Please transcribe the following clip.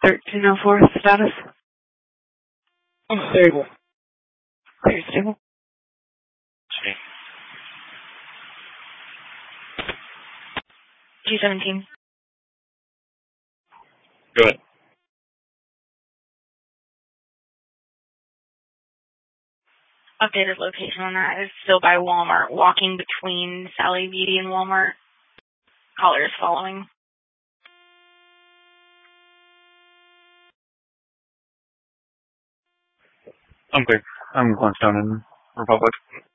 1304 status. Unstable. Clear stable. Sweet. G17. Good. Updated location on that is still by Walmart, walking between Sally Beauty and Walmart. Caller is following. I'm clear. I'm Glenstone in Republic.